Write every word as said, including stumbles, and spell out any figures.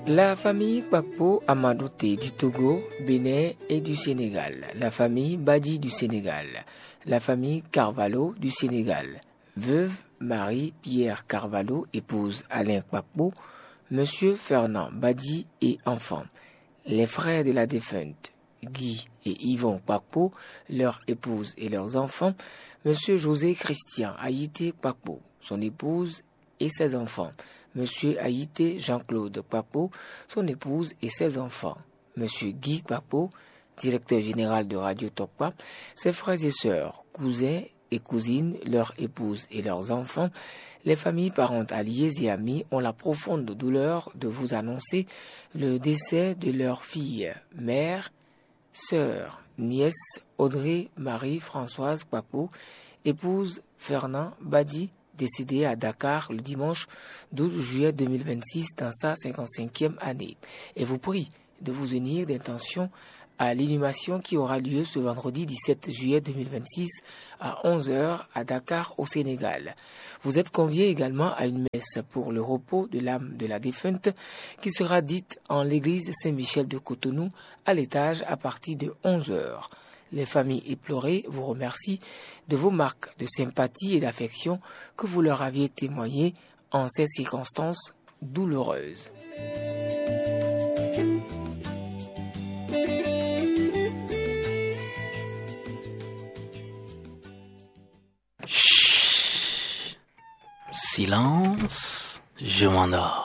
La famille Kpakpo Amadouté du Togo, Bénin et du Sénégal. La famille Badi du Sénégal. La famille Carvalho du Sénégal. Veuve Marie-Pierre Carvalho, épouse Alain Kpakpo, Monsieur Fernand Badi et enfants. Les frères de la défunte, Guy et Yvon Kpakpo, leur épouse et leurs enfants. Monsieur José Christian Haïté Kpakpo, son épouse et ses enfants. Monsieur Haïté Jean-Claude Kpakpo, son épouse et ses enfants. Monsieur Guy Kpakpo, directeur général de Radio Tokpa, ses frères et sœurs, cousins et cousines, leurs épouses et leurs enfants. Les familles, parentes, alliés et amis ont la profonde douleur de vous annoncer le décès de leur fille, mère, sœur, nièce Audrey Marie-Françoise Kpakpo, épouse Fernand Badi, décédée à Dakar le dimanche douze juillet deux mille vingt-six dans sa cinquante-cinquième année, et vous prie de vous unir d'intention à l'inhumation qui aura lieu ce vendredi dix-sept juillet deux mille vingt-six à onze heures à Dakar au Sénégal. Vous êtes conviés également à une messe pour le repos de l'âme de la défunte qui sera dite en l'église Saint-Michel de Cotonou à l'étage à partir de onze heures. Les familles éplorées vous remercient de vos marques de sympathie et d'affection que vous leur aviez témoignées en ces circonstances douloureuses. Chut. Silence, je m'endors.